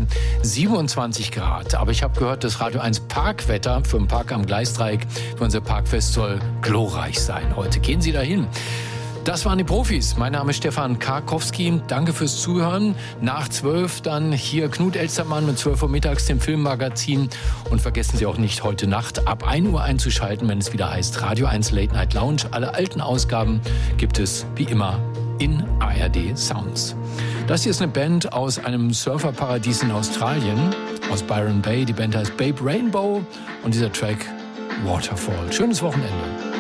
27 Grad. Aber ich habe gehört, das Radio 1 Parkwetter für den Park am Gleisdreieck, für unser Parkfest soll glorreich sein. Heute gehen Sie dahin. Das waren die Profis. Mein Name ist Stefan Karkowski. Danke fürs Zuhören. Nach 12 dann hier Knut Elstermann mit 12 Uhr mittags, dem Filmmagazin. Und vergessen Sie auch nicht, heute Nacht ab 1 Uhr einzuschalten, wenn es wieder heißt Radio 1 Late Night Lounge. Alle alten Ausgaben gibt es wie immer in ARD Sounds. Das hier ist eine Band aus einem Surferparadies in Australien, aus Byron Bay. Die Band heißt Babe Rainbow und dieser Track Waterfall. Schönes Wochenende.